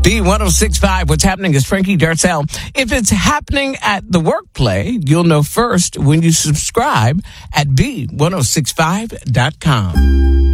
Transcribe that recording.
B1065, what's happening is Frankie Darcell. If it's happening at the workplace, you'll know first when you subscribe at B1065.com.